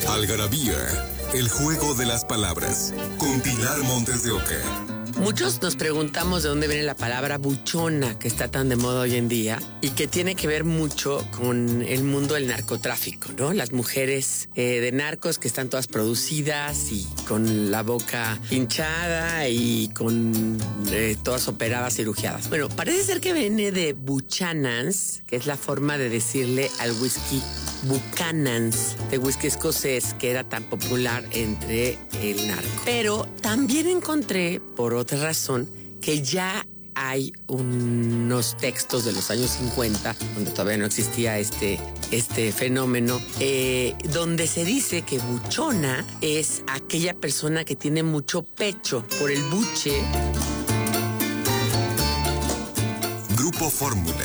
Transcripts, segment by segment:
Algarabía, el juego de las palabras, con Pilar Montes de Oca. Muchos nos preguntamos de dónde viene la palabra buchona, que está tan de moda hoy en día y que tiene que ver mucho con el mundo del narcotráfico, ¿no? Las mujeres de narcos que están todas producidas y con la boca hinchada y con todas operadas, cirugiadas. Bueno, parece ser que viene de Buchanan's, que es la forma de decirle al whisky Buchanan's, de whisky escocés, que era tan popular entre el narco. Pero también encontré, por otra razón, que ya hay unos textos de los años 50, donde todavía no existía este fenómeno, donde se dice que buchona es aquella persona que tiene mucho pecho por el buche. Grupo Fórmula.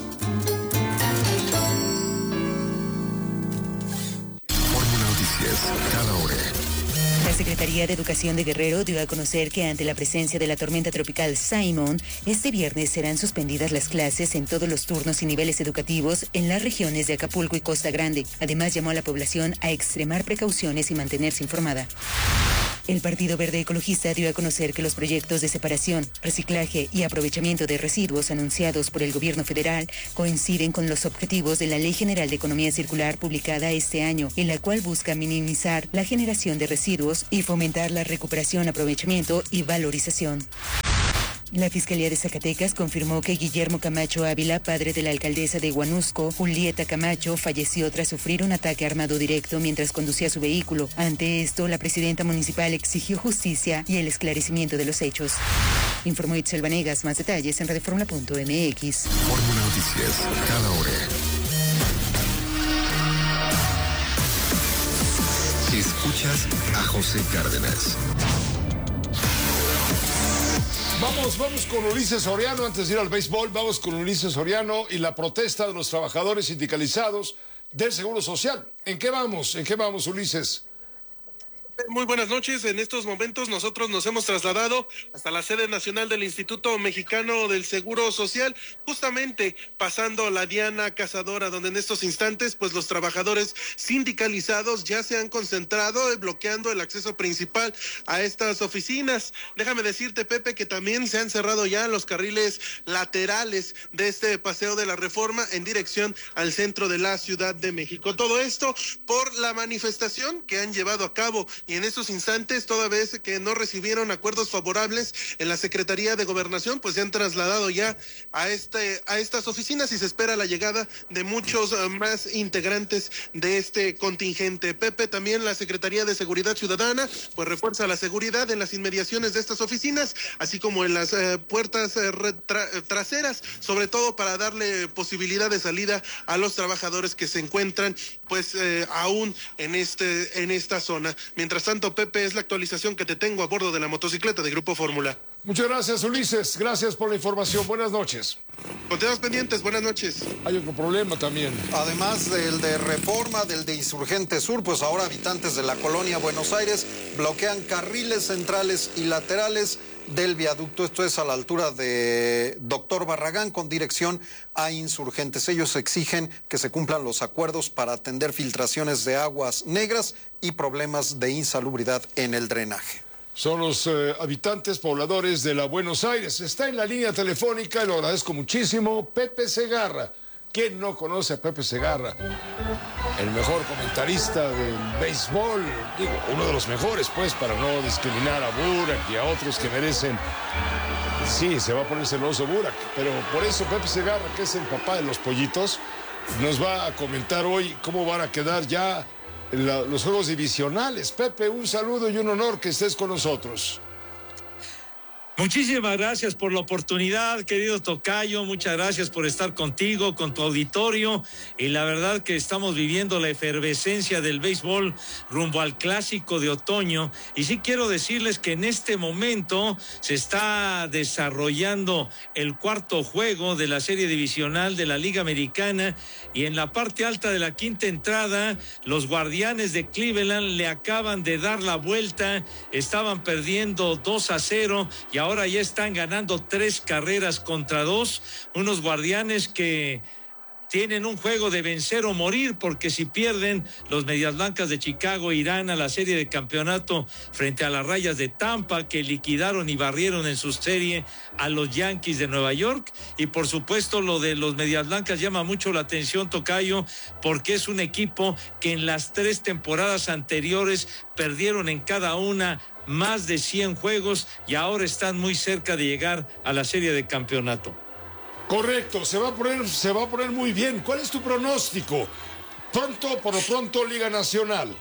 Fórmula Noticias, cada hora. La Secretaría de Educación de Guerrero dio a conocer que ante la presencia de la tormenta tropical Simon, este viernes serán suspendidas las clases en todos los turnos y niveles educativos en las regiones de Acapulco y Costa Grande. Además, llamó a la población a extremar precauciones y mantenerse informada. El Partido Verde Ecologista dio a conocer que los proyectos de separación, reciclaje y aprovechamiento de residuos anunciados por el gobierno federal coinciden con los objetivos de la Ley General de Economía Circular publicada este año, en la cual busca minimizar la generación de residuos y fomentar la recuperación, aprovechamiento y valorización. La Fiscalía de Zacatecas confirmó que Guillermo Camacho Ávila, padre de la alcaldesa de Huanusco, Julieta Camacho, falleció tras sufrir un ataque armado directo mientras conducía su vehículo. Ante esto, la presidenta municipal exigió justicia y el esclarecimiento de los hechos. Informó Itzel Vanegas. Más detalles en radioformula.mx. Fórmula Noticias, cada hora. Escuchas a José Cárdenas. Vamos con Ulises Soriano, antes de ir al béisbol, vamos con Ulises Soriano y la protesta de los trabajadores sindicalizados del Seguro Social. ¿En qué vamos, Ulises? Muy buenas noches. En estos momentos nosotros nos hemos trasladado hasta la sede nacional del Instituto Mexicano del Seguro Social, justamente pasando la Diana Cazadora, donde en estos instantes pues los trabajadores sindicalizados ya se han concentrado bloqueando el acceso principal a estas oficinas. Déjame decirte, Pepe, que también se han cerrado ya los carriles laterales de este Paseo de la Reforma en dirección al centro de la Ciudad de México. Todo esto por la manifestación que han llevado a cabo. Y en estos instantes, toda vez que no recibieron acuerdos favorables en la Secretaría de Gobernación, pues se han trasladado ya a estas oficinas y se espera la llegada de muchos más integrantes de este contingente. Pepe, también la Secretaría de Seguridad Ciudadana, pues refuerza la seguridad en las inmediaciones de estas oficinas, así como en las puertas traseras, sobre todo para darle posibilidad de salida a los trabajadores que se encuentran, pues aún en esta zona. Mientras tanto, Pepe, es la actualización que te tengo a bordo de la motocicleta de Grupo Fórmula. Muchas gracias, Ulises. Gracias por la información. Buenas noches. Continuamos pendientes. Buenas noches. Hay otro problema también. Además del de Reforma, del de Insurgente Sur, pues ahora habitantes de la colonia Buenos Aires bloquean carriles centrales y laterales del viaducto. Esto es a la altura de Doctor Barragán con dirección a Insurgentes. Ellos exigen que se cumplan los acuerdos para atender filtraciones de aguas negras y problemas de insalubridad en el drenaje. Son los habitantes pobladores de la Buenos Aires. Está en la línea telefónica, lo agradezco muchísimo, Pepe Segarra. ¿Quién no conoce a Pepe Segarra? El mejor comentarista del béisbol, digo, uno de los mejores, pues, para no discriminar a Burak y a otros que merecen. Sí, se va a poner celoso Burak, pero por eso Pepe Segarra, que es el papá de los pollitos, nos va a comentar hoy cómo van a quedar ya los juegos divisionales. Pepe, un saludo y un honor que estés con nosotros. Muchísimas gracias por la oportunidad, querido tocayo, muchas gracias por estar contigo, con tu auditorio, y la verdad que estamos viviendo la efervescencia del béisbol rumbo al clásico de otoño, y sí quiero decirles que en este momento se está desarrollando el cuarto juego de la serie divisional de la Liga Americana, y en la parte alta de la quinta entrada, los Guardianes de Cleveland le acaban de dar la vuelta, estaban perdiendo 2-0, y ahora ya están ganando 3 carreras contra 2, unos Guardianes que tienen un juego de vencer o morir, porque si pierden, los Medias Blancas de Chicago irán a la serie de campeonato frente a las Rayas de Tampa, que liquidaron y barrieron en su serie a los Yankees de Nueva York. Y por supuesto lo de los Medias Blancas llama mucho la atención, tocayo, porque es un equipo que en las 3 temporadas anteriores perdieron en cada una más de 100 juegos y ahora están muy cerca de llegar a la serie de campeonato. Correcto, se va a poner muy bien. ¿Cuál es tu pronóstico? Por lo pronto, Liga Nacional.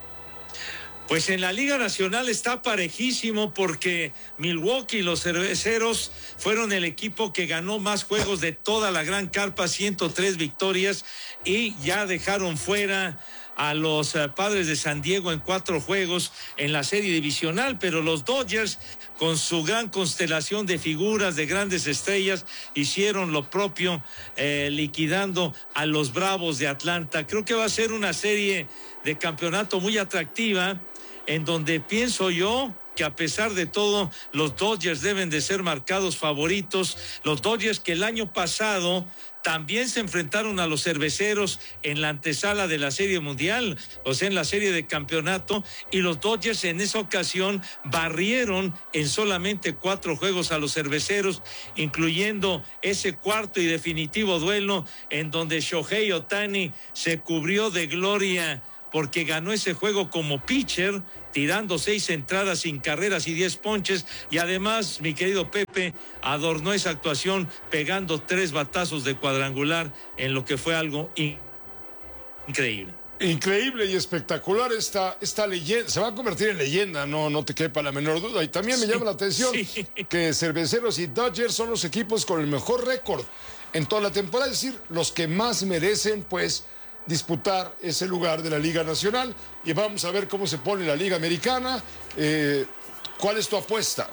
Pues en la Liga Nacional está parejísimo, porque Milwaukee y los Cerveceros fueron el equipo que ganó más juegos de toda la gran carpa, 103 victorias, y ya dejaron fuera a los Padres de San Diego en 4 juegos en la serie divisional, pero los Dodgers, con su gran constelación de figuras, de grandes estrellas, hicieron lo propio, liquidando a los Bravos de Atlanta. Creo que va a ser una serie de campeonato muy atractiva, en donde pienso yo que a pesar de todo, los Dodgers deben de ser marcados favoritos. Los Dodgers que el año pasado también se enfrentaron a los Cerveceros en la antesala de la Serie Mundial, o sea, en la serie de campeonato, y los Dodgers en esa ocasión barrieron en solamente 4 juegos a los Cerveceros, incluyendo ese cuarto y definitivo duelo en donde Shohei Ohtani se cubrió de gloria porque ganó ese juego como pitcher, tirando 6 entradas sin carreras y 10 ponches, y además, mi querido Pepe, adornó esa actuación pegando 3 batazos de cuadrangular, en lo que fue algo increíble. Increíble y espectacular esta leyenda. Se va a convertir en leyenda, no te quepa la menor duda. Y también me llama la atención que Cerveceros y Dodgers son los equipos con el mejor récord en toda la temporada, es decir, los que más merecen, pues, disputar ese lugar de la Liga Nacional. Y vamos a ver cómo se pone la Liga Americana. ¿Cuál es tu apuesta?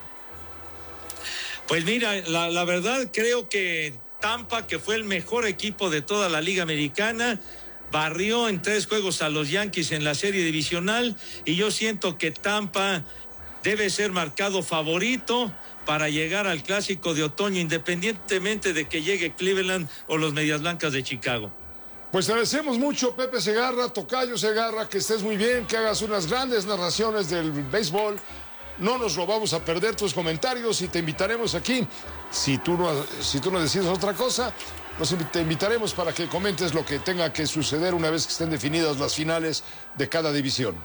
Pues mira, la verdad creo que Tampa, que fue el mejor equipo de toda la Liga Americana, barrió en 3 juegos a los Yankees en la serie divisional, y yo siento que Tampa debe ser marcado favorito para llegar al Clásico de Otoño, independientemente de que llegue Cleveland o los Medias Blancas de Chicago. Pues te agradecemos mucho, Pepe Segarra, tocayo Segarra, que estés muy bien, que hagas unas grandes narraciones del béisbol. No nos lo vamos a perder tus comentarios y te invitaremos aquí. Si tú no decides otra cosa, te invitaremos para que comentes lo que tenga que suceder una vez que estén definidas las finales de cada división.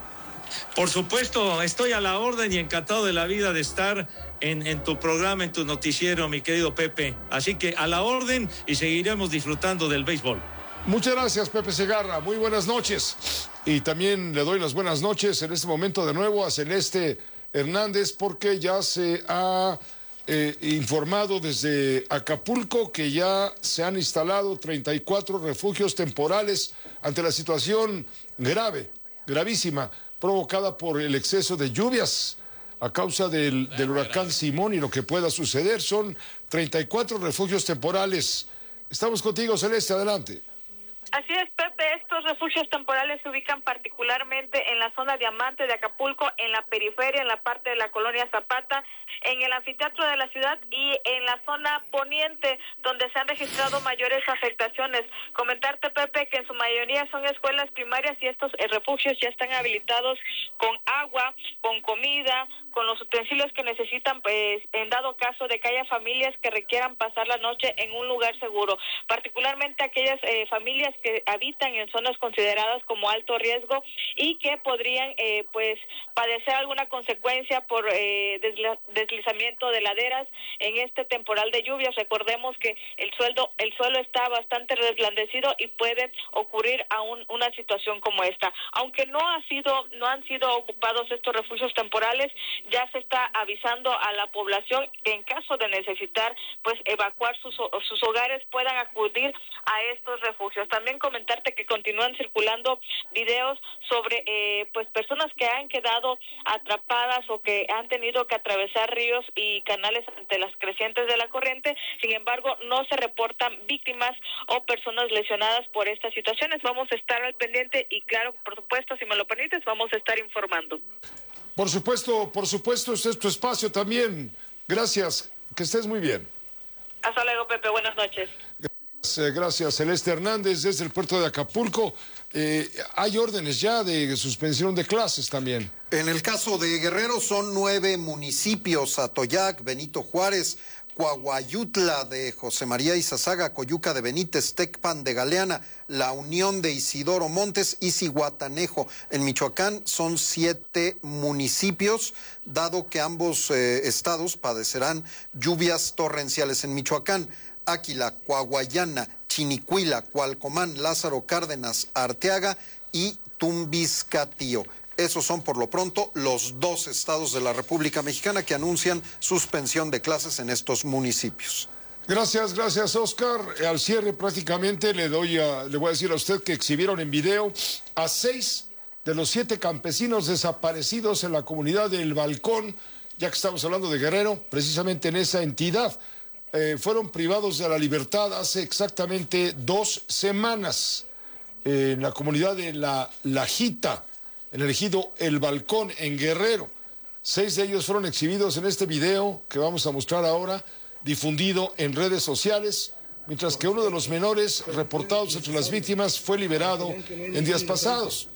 Por supuesto, estoy a la orden y encantado de la vida de estar en tu programa, en tu noticiero, mi querido Pepe. Así que a la orden, y seguiremos disfrutando del béisbol. Muchas gracias, Pepe Segarra. Muy buenas noches. Y también le doy las buenas noches en este momento de nuevo a Celeste Hernández, porque ya se ha informado desde Acapulco que ya se han instalado 34 refugios temporales ante la situación gravísima, provocada por el exceso de lluvias a causa del huracán Simón y lo que pueda suceder. Son 34 refugios temporales. Estamos contigo, Celeste, adelante. Así es, Pepe, estos refugios temporales se ubican particularmente en la zona Diamante de Acapulco, en la periferia, en la parte de la colonia Zapata, en el anfiteatro de la ciudad y en la zona poniente, donde se han registrado mayores afectaciones. Comentarte, Pepe, que en su mayoría son escuelas primarias y estos refugios ya están habilitados con agua, con comida, con los utensilios que necesitan, pues, en dado caso de que haya familias que requieran pasar la noche en un lugar seguro, particularmente aquellas familias que habitan en zonas consideradas como alto riesgo y que podrían pues padecer alguna consecuencia por deslizamiento de laderas en este temporal de lluvias. Recordemos que el suelo está bastante reblandecido y puede ocurrir aún una situación como esta. Aunque no han sido ocupados estos refugios temporales, ya se está avisando a la población que en caso de necesitar pues evacuar sus hogares puedan acudir a estos refugios. También comentarte que continúan circulando videos sobre pues personas que han quedado atrapadas o que han tenido que atravesar ríos y canales ante las crecientes de la corriente. Sin embargo, no se reportan víctimas o personas lesionadas por estas situaciones. Vamos a estar al pendiente y claro, por supuesto, si me lo permites, vamos a estar informando. Por supuesto, este es tu espacio también. Gracias, que estés muy bien. Hasta luego, Pepe, buenas noches. Gracias, Celeste Hernández, desde el puerto de Acapulco. Hay órdenes ya de suspensión de clases también. En el caso de Guerrero son 9 municipios: Atoyac, Benito Juárez, Coahuayutla de José María Izazaga, Coyuca de Benítez, Tecpan de Galeana, La Unión de Isidoro Montes y Zihuatanejo. En Michoacán son 7 municipios, dado que ambos estados padecerán lluvias torrenciales. En Michoacán, Áquila, Coahuayana, Chinicuila, Cualcomán, Lázaro Cárdenas, Arteaga y Tumbiscatío. Esos son por lo pronto los 2 estados de la República Mexicana que anuncian suspensión de clases en estos municipios. Gracias, Oscar. Al cierre prácticamente le voy a decir a usted que exhibieron en video a 6 de los 7 campesinos desaparecidos en la comunidad del Balcón, ya que estamos hablando de Guerrero, precisamente en esa entidad. Fueron privados de la libertad hace exactamente 2 semanas en la comunidad de La Lajita, en el ejido El Balcón, en Guerrero. 6 de ellos fueron exhibidos en este video que vamos a mostrar ahora, difundido en redes sociales, mientras que uno de los menores reportados entre las víctimas fue liberado en días pasados.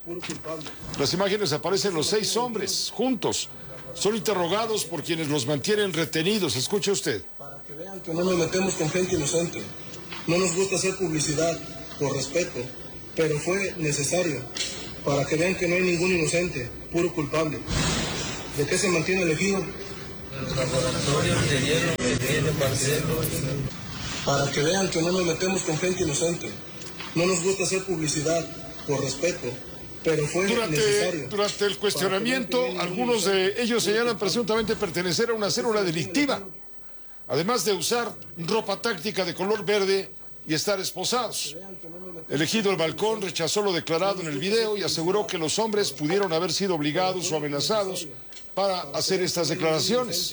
Las imágenes aparecen los 6 hombres juntos. Son interrogados por quienes los mantienen retenidos. Escuche usted. Para que vean que no nos metemos con gente inocente. No nos gusta hacer publicidad, por respeto, pero fue necesario. Para que vean que no hay ningún inocente, puro culpable. ¿De qué se mantiene el ejido? Los laboratorios de hielo que tiene Marcelo. Para que vean que no nos metemos con gente inocente. No nos gusta hacer publicidad, por respeto, pero fue necesario. Durante el cuestionamiento, algunos de ellos señalan presuntamente pertenecer a una célula delictiva, además de usar ropa táctica de color verde y estar esposados. El ejido El Balcón rechazó lo declarado en el video y aseguró que los hombres pudieron haber sido obligados o amenazados para hacer estas declaraciones.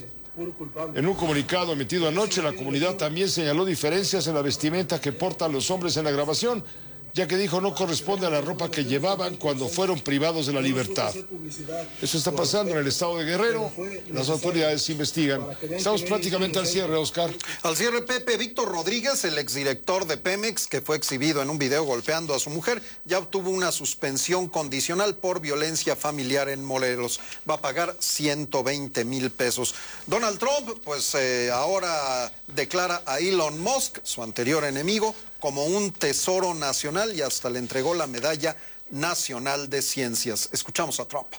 En un comunicado emitido anoche, la comunidad también señaló diferencias en la vestimenta que portan los hombres en la grabación, ya que dijo no corresponde a la ropa que llevaban cuando fueron privados de la libertad. Eso está pasando en el estado de Guerrero. Las autoridades investigan. Estamos prácticamente al cierre, Oscar. Al cierre, Pepe. Víctor Rodríguez, el exdirector de Pemex, que fue exhibido en un video golpeando a su mujer, ya obtuvo una suspensión condicional por violencia familiar en Morelos. Va a pagar 120,000 pesos. Donald Trump, pues ahora declara a Elon Musk, su anterior enemigo, como un tesoro nacional y hasta le entregó la Medalla Nacional de Ciencias. Escuchamos a Trump.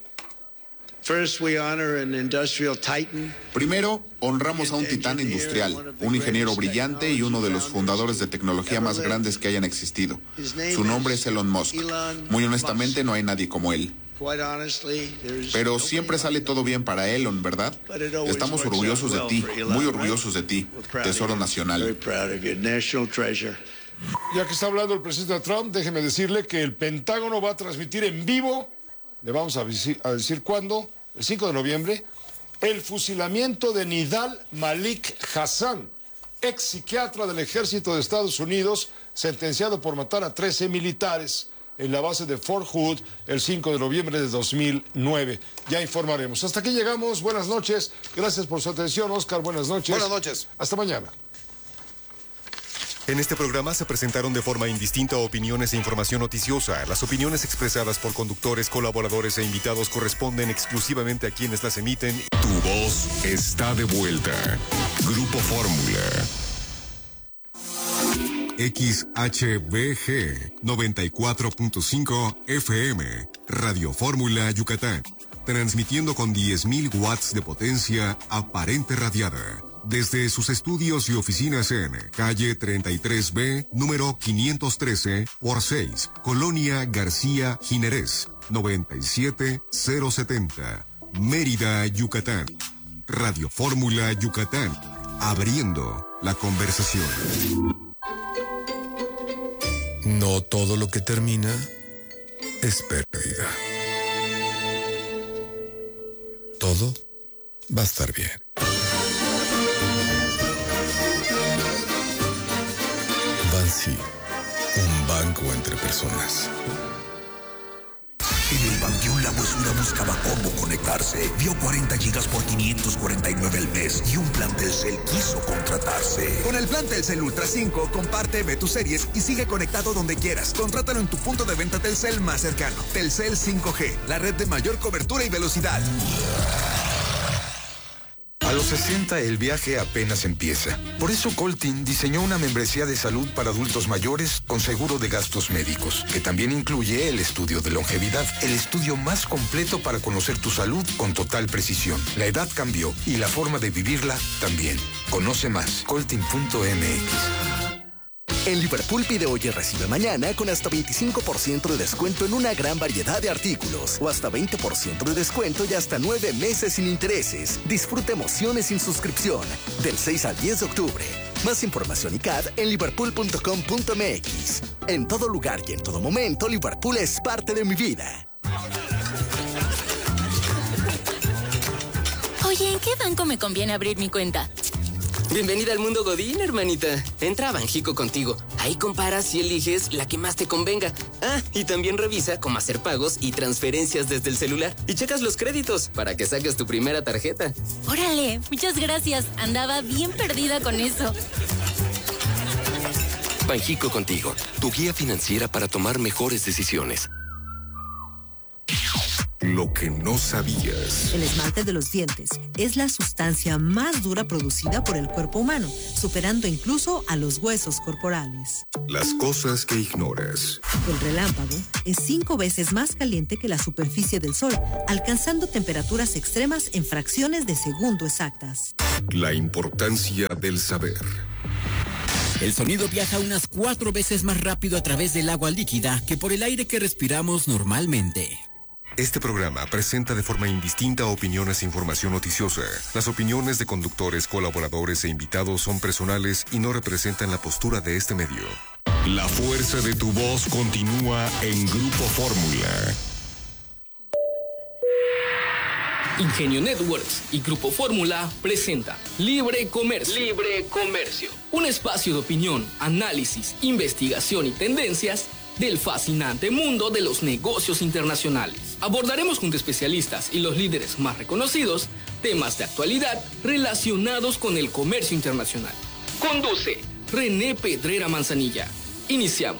Primero, honramos a un titán industrial, un ingeniero brillante y uno de los fundadores de tecnología más grandes que hayan existido. Su nombre es Elon Musk. Muy honestamente, no hay nadie como él. Pero siempre sale todo bien para Elon, ¿verdad? Estamos orgullosos de ti, muy orgullosos de ti, tesoro nacional. Ya que está hablando el presidente Trump, déjeme decirle que el Pentágono va a transmitir en vivo, le vamos a decir cuándo, el 5 de noviembre, el fusilamiento de Nidal Malik Hassan, ex psiquiatra del ejército de Estados Unidos, sentenciado por matar a 13 militares en la base de Fort Hood el 5 de noviembre de 2009. Ya informaremos. Hasta aquí llegamos. Buenas noches. Gracias por su atención, Oscar. Buenas noches. Buenas noches. Hasta mañana. En este programa se presentaron de forma indistinta opiniones e información noticiosa. Las opiniones expresadas por conductores, colaboradores e invitados corresponden exclusivamente a quienes las emiten. Tu voz está de vuelta. Grupo Fórmula. XHBG 94.5 FM. Radio Fórmula Yucatán. Transmitiendo con 10.000 watts de potencia aparente radiada. Desde sus estudios y oficinas en calle 33B, número 513 por 6, Colonia García Jiménez, 97070, Mérida, Yucatán. Radio Fórmula Yucatán, abriendo la conversación. No todo lo que termina es pérdida. Todo va a estar bien. Bansi, un banco entre personas. En el Panteón La Huesura buscaba cómo conectarse. Vio 40 gigas por 549 al mes y un plan Telcel quiso contratarse. Con el plan Telcel Ultra 5, comparte, ve tus series y sigue conectado donde quieras. Contrátalo en tu punto de venta Telcel más cercano. Telcel 5G, la red de mayor cobertura y velocidad. A los 60 el viaje apenas empieza. Por eso Coltin diseñó una membresía de salud para adultos mayores con seguro de gastos médicos, que también incluye el estudio de longevidad, el estudio más completo para conocer tu salud con total precisión. La edad cambió y la forma de vivirla también. Conoce más, coltin.mx. En Liverpool pide hoy y recibe mañana con hasta 25% de descuento en una gran variedad de artículos o hasta 20% de descuento y hasta 9 meses sin intereses. Disfruta emociones sin suscripción del 6 al 10 de octubre. Más información y CAD en liverpool.com.mx. En todo lugar y en todo momento, Liverpool es parte de mi vida. Oye, ¿en qué banco me conviene abrir mi cuenta? Bienvenida al mundo Godín, hermanita. Entra a Banjico Contigo. Ahí comparas y eliges la que más te convenga. Ah, y también revisa cómo hacer pagos y transferencias desde el celular. Y checas los créditos para que saques tu primera tarjeta. Órale, muchas gracias. Andaba bien perdida con eso. Banjico Contigo, tu guía financiera para tomar mejores decisiones. Lo que no sabías. El esmalte de los dientes es la sustancia más dura producida por el cuerpo humano, superando incluso a los huesos corporales. Las cosas que ignoras. El relámpago es 5 veces más caliente que la superficie del Sol, alcanzando temperaturas extremas en fracciones de segundo exactas. La importancia del saber. El sonido viaja unas 4 veces más rápido a través del agua líquida que por el aire que respiramos normalmente. Este programa presenta de forma indistinta opiniones e información noticiosa. Las opiniones de conductores, colaboradores e invitados son personales y no representan la postura de este medio. La fuerza de tu voz continúa en Grupo Fórmula. Ingenio Networks y Grupo Fórmula presenta Libre Comercio. Libre Comercio. Un espacio de opinión, análisis, investigación y tendencias del fascinante mundo de los negocios internacionales. Abordaremos junto a especialistas y los líderes más reconocidos temas de actualidad relacionados con el comercio internacional. Conduce René Pedrera Manzanilla. Iniciamos.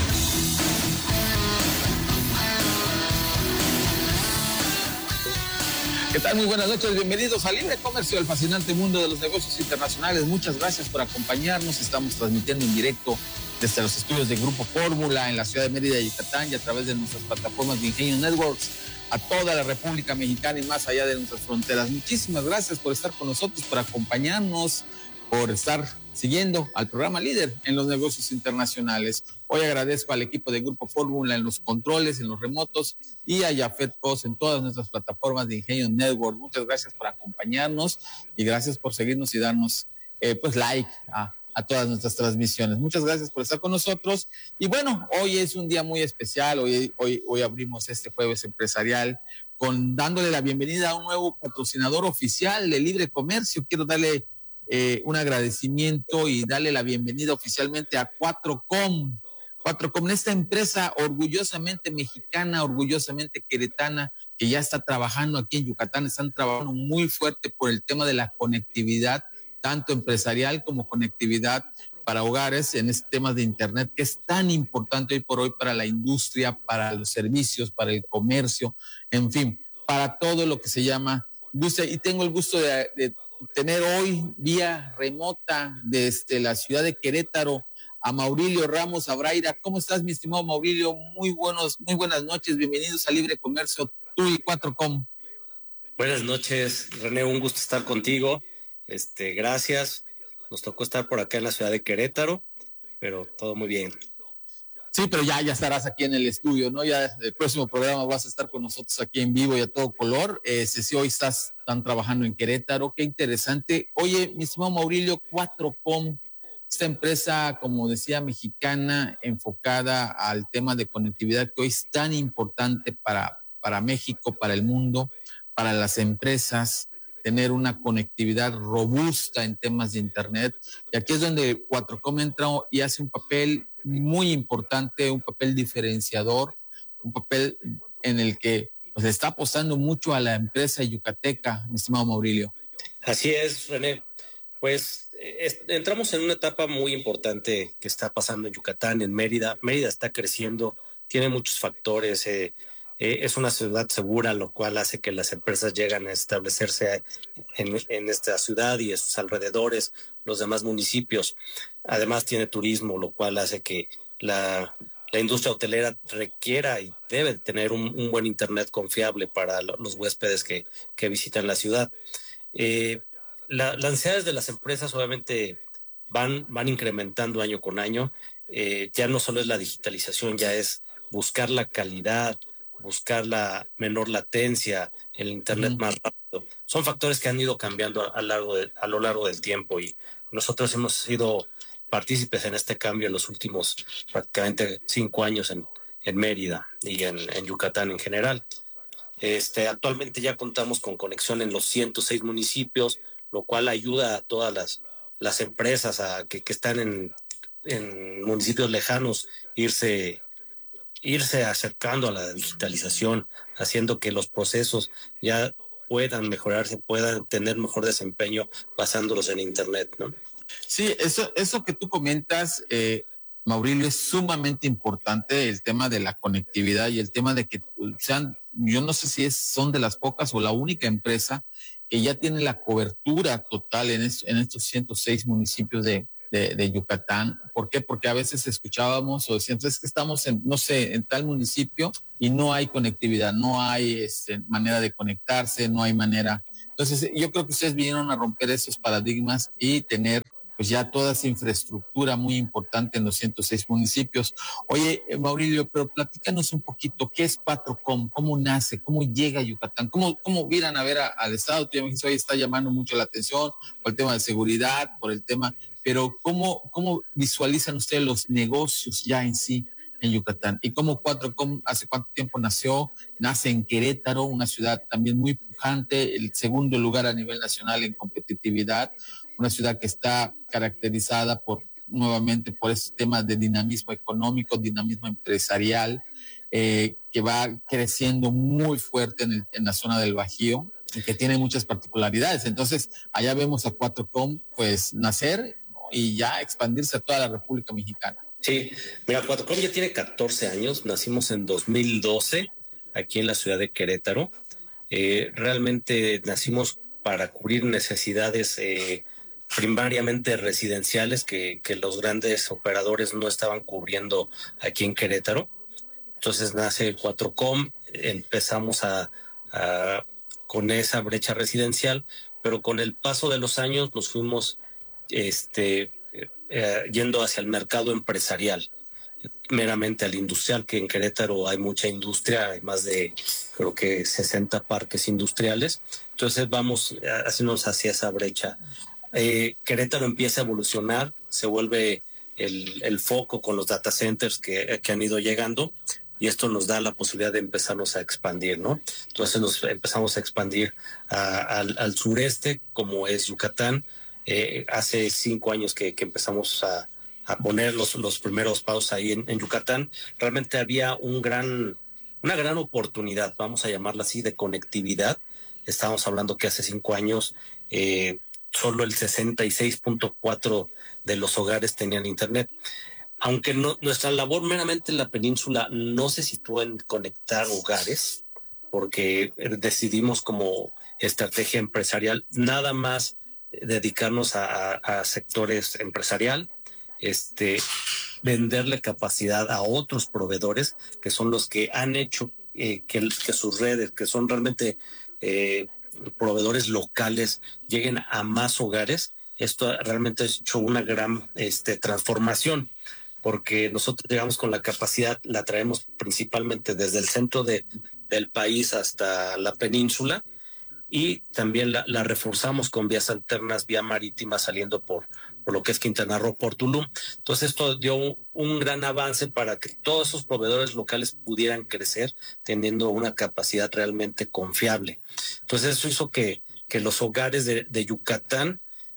¿Qué tal? Muy buenas noches, bienvenidos a Libre Comercio, el fascinante mundo de los negocios internacionales. Muchas gracias por acompañarnos. Estamos transmitiendo en directo desde los estudios de Grupo Fórmula en la ciudad de Mérida, Yucatán, y a través de nuestras plataformas de Ingenio Networks a toda la República Mexicana y más allá de nuestras fronteras. Muchísimas gracias por estar con nosotros, por acompañarnos, por estar siguiendo al programa líder en los negocios internacionales. Hoy agradezco al equipo de Grupo Fórmula en los controles, en los remotos, y a Jafet Cos en todas nuestras plataformas de Ingenio Network. Muchas gracias por acompañarnos y gracias por seguirnos y darnos like a todas nuestras transmisiones. Muchas gracias por estar con nosotros. Y bueno, hoy es un día muy especial. Hoy abrimos este jueves empresarial dándole la bienvenida a un nuevo patrocinador oficial de Libre Comercio. Quiero darle un agradecimiento y darle la bienvenida oficialmente a 4Com. 4Com, esta empresa orgullosamente mexicana, orgullosamente queretana, que ya está trabajando aquí en Yucatán. Están trabajando muy fuerte por el tema de la conectividad, tanto empresarial como conectividad para hogares en este tema de Internet, que es tan importante hoy por hoy para la industria, para los servicios, para el comercio, en fin, para todo lo que se llama industria. Y tengo el gusto de tener hoy vía remota desde la ciudad de Querétaro a Maurilio Ramos Abraira. ¿Cómo estás, mi estimado Maurilio? Muy buenas noches, bienvenidos a Libre Comercio, tú y 4Com. Buenas noches, René, un gusto estar contigo. Gracias. Nos tocó estar por acá en la ciudad de Querétaro, pero todo muy bien. Sí, pero ya estarás aquí en el estudio, ¿no? Ya el próximo programa vas a estar con nosotros aquí en vivo y a todo color. Si hoy están trabajando en Querétaro, qué interesante. Oye, mi estimado Maurilio, 4Com, esta empresa, como decía, mexicana, enfocada al tema de conectividad que hoy es tan importante para México, para el mundo, para las empresas, tener una conectividad robusta en temas de Internet. Y aquí es donde 4Com entra y hace un papel muy importante, un papel diferenciador, un papel en el que pues, está apostando mucho a la empresa yucateca, mi estimado Maurilio. Así es, René. Pues entramos en una etapa muy importante que está pasando en Yucatán, en Mérida. Mérida está creciendo, tiene muchos factores. Es una ciudad segura, lo cual hace que las empresas lleguen a establecerse en esta ciudad y sus alrededores, los demás municipios. Además tiene turismo, lo cual hace que la industria hotelera requiera y debe tener un buen internet confiable para los huéspedes que visitan la ciudad. Las ansiedades de las empresas obviamente van incrementando año con año. Ya no solo es la digitalización, ya es buscar la calidad, buscar la menor latencia, el internet más rápido. Son factores que han ido cambiando a lo largo del tiempo y nosotros hemos sido partícipes en este cambio en los últimos prácticamente 5 años en Mérida y en Yucatán en general. Actualmente ya contamos con conexión en los 106 municipios, lo cual ayuda a todas las empresas que están en municipios lejanos irse acercando a la digitalización, haciendo que los procesos ya puedan mejorarse, puedan tener mejor desempeño basándolos en internet, ¿no? Sí, eso que tú comentas, Maurilio, es sumamente importante, el tema de la conectividad y el tema de que sean, yo no sé si son de las pocas o la única empresa que ya tiene la cobertura total en estos 106 municipios de Yucatán. ¿Por qué? Porque a veces escuchábamos o decíamos, es que estamos en tal municipio y no hay conectividad, no hay manera de conectarse, no hay manera. Entonces, yo creo que ustedes vinieron a romper esos paradigmas y tener pues ya toda esa infraestructura muy importante en los 106 municipios. Oye, Maurilio, pero platícanos un poquito, ¿qué es 4Com? ¿Cómo nace? ¿Cómo llega a Yucatán? ¿Cómo vienen a ver al Estado? Tú ya me dijiste, hoy está llamando mucho la atención por el tema de seguridad, por el tema, pero ¿cómo visualizan ustedes los negocios ya en sí en Yucatán? ¿Y cómo 4Com hace cuánto tiempo nació? Nace en Querétaro, una ciudad también muy pujante, el segundo lugar a nivel nacional en competitividad, una ciudad que está caracterizada nuevamente por ese tema de dinamismo económico, dinamismo empresarial, que va creciendo muy fuerte en la zona del Bajío y que tiene muchas particularidades. Entonces, allá vemos a 4Com pues nacer, ¿no? Y ya expandirse a toda la República Mexicana. Sí, mira, 4Com ya tiene 14 años, nacimos en 2012 aquí en la ciudad de Querétaro. Realmente nacimos para cubrir necesidades primariamente residenciales que los grandes operadores no estaban cubriendo aquí en Querétaro. Entonces nace 4Com, empezamos con esa brecha residencial, pero con el paso de los años nos fuimos yendo hacia el mercado empresarial, meramente al industrial, que en Querétaro hay mucha industria, hay más de creo que 60 parques industriales. Entonces vamos haciéndonos hacia esa brecha. Querétaro empieza a evolucionar, se vuelve el foco con los data centers que han ido llegando y esto nos da la posibilidad de empezarnos a expandir, ¿no? Entonces nos empezamos a expandir al sureste, como es Yucatán. Hace 5 años que empezamos a poner los primeros pasos ahí en Yucatán. Realmente había una gran oportunidad, vamos a llamarla así, de conectividad. Estábamos hablando que hace 5 años solo el 66.4% de los hogares tenían internet. Aunque nuestra labor meramente en la península no se sitúa en conectar hogares, porque decidimos como estrategia empresarial nada más dedicarnos a sectores empresarial, venderle capacidad a otros proveedores que son los que han hecho que sus redes, que son realmente proveedores locales, lleguen a más hogares. Esto realmente ha hecho una gran transformación, porque nosotros llegamos con la capacidad, la traemos principalmente desde el centro del país hasta la península, y también la reforzamos con vías alternas, vía marítima, saliendo por lo que es Quintana Roo, por Tulum. Entonces esto dio un gran avance para que todos esos proveedores locales pudieran crecer teniendo una capacidad realmente confiable. Entonces eso hizo que los hogares de Yucatán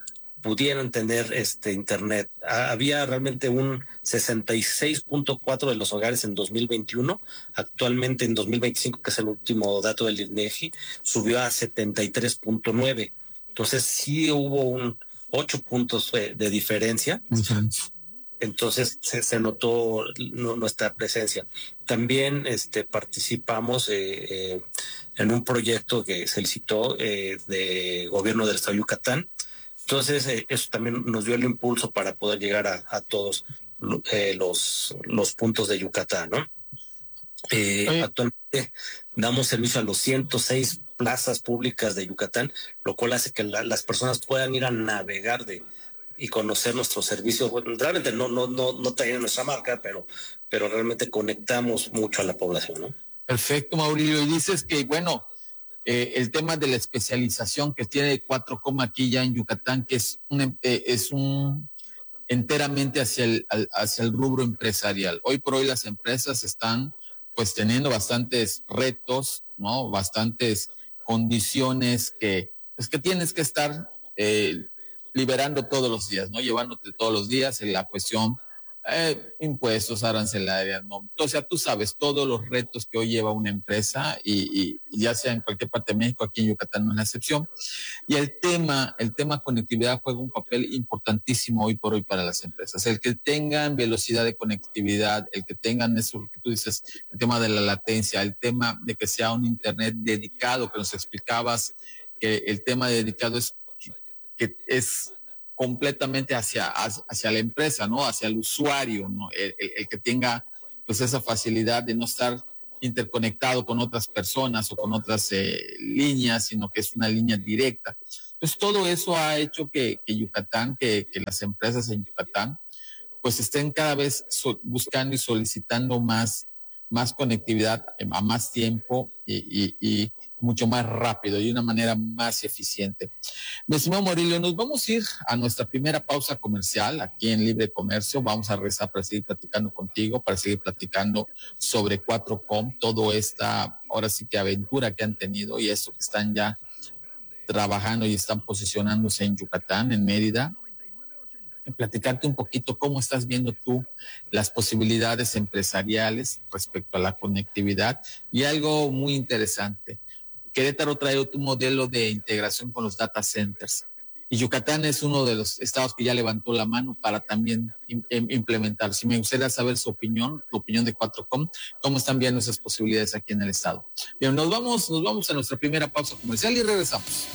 pudieran tener internet. Había realmente un 66.4 de los hogares en 2021. Actualmente en 2025, que es el último dato del INEGI, subió a 73.9. Entonces sí hubo un 8 puntos de diferencia. Entonces se notó nuestra presencia. También participamos en un proyecto que se licitó de gobierno del estado de Yucatán. Entonces eso también nos dio el impulso para poder llegar a todos los puntos de Yucatán, ¿no? Actualmente damos servicio a los 106 plazas públicas de Yucatán, lo cual hace que las personas puedan ir a navegar y conocer nuestro servicio. Bueno, realmente no tiene nuestra marca, pero realmente conectamos mucho a la población, ¿no? Perfecto, Maurilio. Y dices que, bueno, el tema de la especialización que tiene 4Com aquí ya en Yucatán, que es enteramente hacia el rubro empresarial. Hoy por hoy las empresas están pues teniendo bastantes retos, ¿no? Bastantes condiciones que tienes que estar liberando todos los días, ¿no? Llevándote todos los días en la cuestión impuestos, arancelarias, ¿no? Entonces, tú sabes todos los retos que hoy lleva una empresa y ya sea en cualquier parte de México, aquí en Yucatán no es la excepción. Y el tema conectividad juega un papel importantísimo hoy por hoy para las empresas. El que tengan velocidad de conectividad, el que tengan eso que tú dices, el tema de la latencia, el tema de que sea un internet dedicado, que nos explicabas que el tema dedicado es completamente hacia la empresa, ¿no? Hacia el usuario, ¿no? El que tenga pues esa facilidad de no estar interconectado con otras personas o con otras líneas, sino que es una línea directa. Entonces todo eso ha hecho que Yucatán, que las empresas en Yucatán pues estén cada vez buscando y solicitando más conectividad a más tiempo y mucho más rápido y de una manera más eficiente. Mi estimado Maurilio, nos vamos a ir a nuestra primera pausa comercial aquí en Libre Comercio. Vamos a regresar para seguir platicando contigo, para seguir platicando sobre 4Com, toda esta, ahora sí que aventura que han tenido y eso que están ya trabajando y están posicionándose en Yucatán, en Mérida. Platicarte un poquito cómo estás viendo tú las posibilidades empresariales respecto a la conectividad y algo muy interesante. Querétaro trae tu modelo de integración con los data centers y Yucatán es uno de los estados que ya levantó la mano para también implementar. Si me gustaría saber su opinión, la opinión de 4Com, cómo están viendo esas posibilidades aquí en el estado. Bien, nos vamos a nuestra primera pausa comercial y regresamos.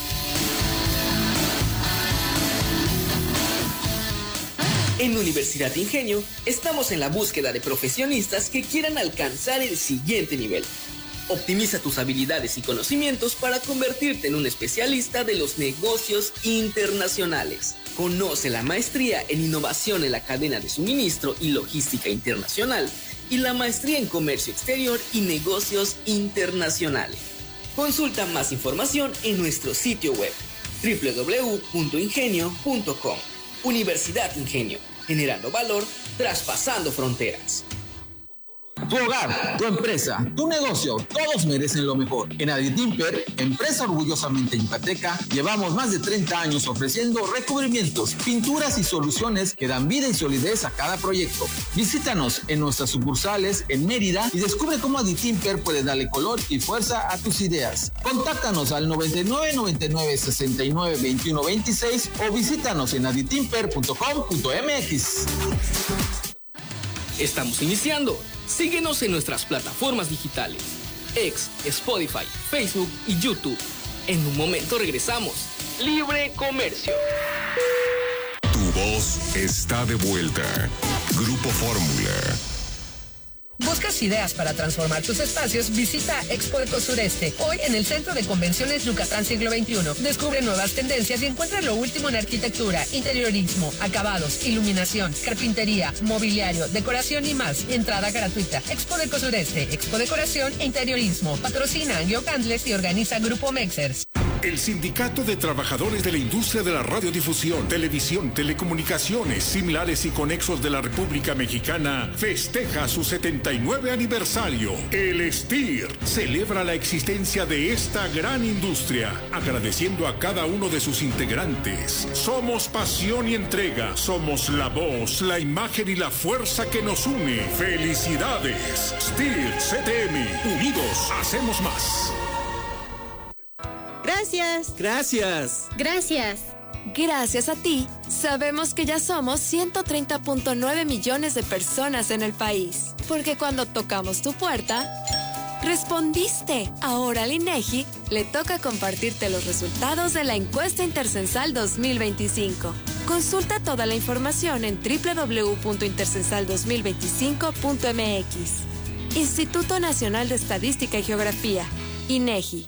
En Universidad Ingenio estamos en la búsqueda de profesionistas que quieran alcanzar el siguiente nivel. Optimiza tus habilidades y conocimientos para convertirte en un especialista de los negocios internacionales. Conoce la maestría en innovación en la cadena de suministro y logística internacional y la maestría en comercio exterior y negocios internacionales. Consulta más información en nuestro sitio web www.ingenio.com. Universidad Ingenio, generando valor, traspasando fronteras. Tu hogar, tu empresa, tu negocio, todos merecen lo mejor. En Aditimper, empresa orgullosamente yucateca, llevamos más de 30 años ofreciendo recubrimientos, pinturas y soluciones que dan vida y solidez a cada proyecto. Visítanos en nuestras sucursales en Mérida y descubre cómo Aditimper puede darle color y fuerza a tus ideas. Contáctanos al 99 99 69 21 26 o visítanos en aditimper.com.mx. Estamos iniciando. Síguenos en nuestras plataformas digitales, X, Spotify, Facebook y YouTube. En un momento regresamos. Libre Comercio. Tu voz está de vuelta. Grupo Fórmula. ¿Buscas ideas para transformar tus espacios? Visita Expo Ecosureste, hoy en el Centro de Convenciones Yucatán Siglo XXI. Descubre nuevas tendencias y encuentra lo último en arquitectura, interiorismo, acabados, iluminación, carpintería, mobiliario, decoración y más. Entrada gratuita. Expo Ecosureste, Expo Decoración e Interiorismo. Patrocina Angio Candles y organiza Grupo Mexers. El Sindicato de Trabajadores de la Industria de la Radiodifusión, Televisión, Telecomunicaciones, Similares y Conexos de la República Mexicana festeja su 79 aniversario. El STIR celebra la existencia de esta gran industria, agradeciendo a cada uno de sus integrantes. Somos pasión y entrega, somos la voz, la imagen y la fuerza que nos une. ¡Felicidades! STIR CTM, unidos hacemos más. Gracias. Gracias. Gracias. Gracias a ti, sabemos que ya somos 130.9 millones de personas en el país. Porque cuando tocamos tu puerta, respondiste. Ahora al INEGI le toca compartirte los resultados de la encuesta intercensal 2025. Consulta toda la información en www.intercensal2025.mx. Instituto Nacional de Estadística y Geografía, INEGI.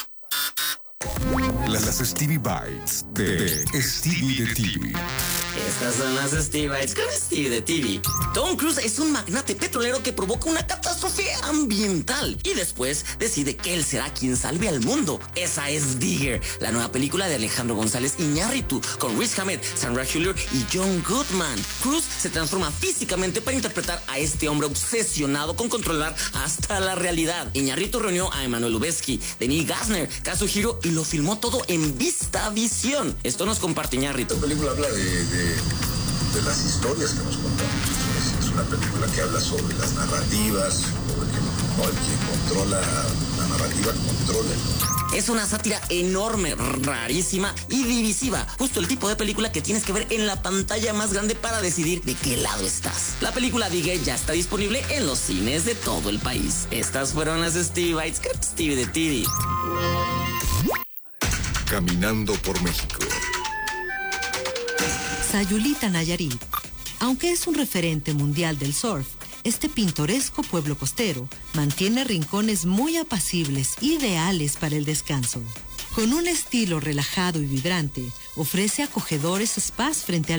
Las Stevie Bites de Stevie de TV. Estas son las Stevie Bites con Stevie de TV. Tom Cruise es un magnate petrolero que provoca una catástrofe ambiental y después decide que él será quien salve al mundo. Esa es Digger, la nueva película de Alejandro González Iñárritu con Riz Ahmed, Sandra Hüller y John Goodman. Cruise se transforma físicamente para interpretar a este hombre obsesionado con controlar hasta la realidad. Iñárritu reunió a Emmanuel Lubezki, Denis Gassner, Kazuhiro y lo filmó todo en VistaVision. Esto nos comparte Iñárritu. La película habla de las historias que nos contamos. Es una película que habla sobre las narrativas, sobre que el que controla la narrativa controla. Es una sátira enorme, rarísima y divisiva. Justo el tipo de película que tienes que ver en la pantalla más grande para decidir de qué lado estás. La película Digger ya está disponible en los cines de todo el país. Estas fueron las Stevie Bites con Stevie de TV. Caminando por México. Sayulita, Nayarit. Aunque es un referente mundial del surf, este pintoresco pueblo costero mantiene rincones muy apacibles, ideales para el descanso. Con un estilo relajado y vibrante, ofrece acogedores spas frente al